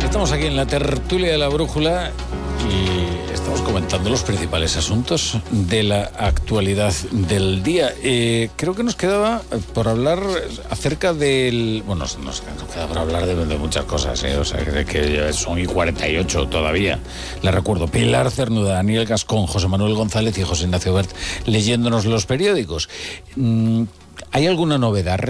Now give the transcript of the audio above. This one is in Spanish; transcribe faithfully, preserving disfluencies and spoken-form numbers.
Estamos aquí en la tertulia de la brújula y estamos comentando los principales asuntos de la actualidad del día. Eh, creo que nos quedaba por hablar acerca del... Bueno, nos, nos queda por hablar de, de muchas cosas, ¿eh? O sea, que, que son y cuarenta y ocho todavía. Les recuerdo, Pilar Cernuda, Daniel Gascón, José Manuel González y José Ignacio Bert leyéndonos los periódicos. ¿Hay alguna novedad